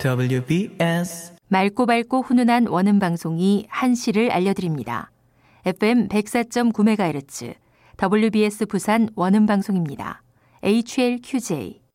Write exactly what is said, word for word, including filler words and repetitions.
더블유비에스 맑고 밝고 훈훈한 원음 방송이 한시를 알려드립니다. 에프엠 백사 점 구 메가헤르츠 더블유비에스 부산 원음 방송입니다. 에이치엘큐제이